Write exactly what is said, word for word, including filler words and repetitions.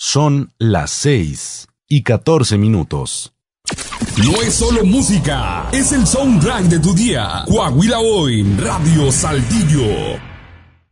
Son las seis y catorce minutos. No es solo música, es el soundtrack de tu día. Coahuila Hoy, Radio Saltillo.